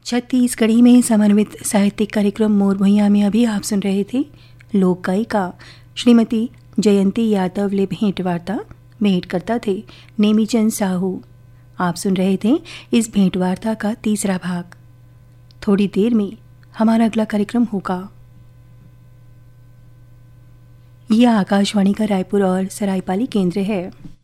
छत्तीसगढ़ी में समन्वित साहित्यिक कार्यक्रम मोर भुइयां में अभी आप सुन रहे थे लोक गायिका श्रीमती जयंती यादव ले भेंट वार्ता। भेंट करता थे नेमीचंद साहू। आप सुन रहे थे इस भेंट वार्ता का तीसरा भाग। थोड़ी देर में हमारा अगला कार्यक्रम होगा। यह आकाशवाणी का रायपुर और सरायपाली केंद्र है।